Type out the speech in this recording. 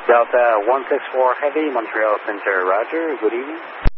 Delta 164 Heavy, Montreal Center, roger. Good evening.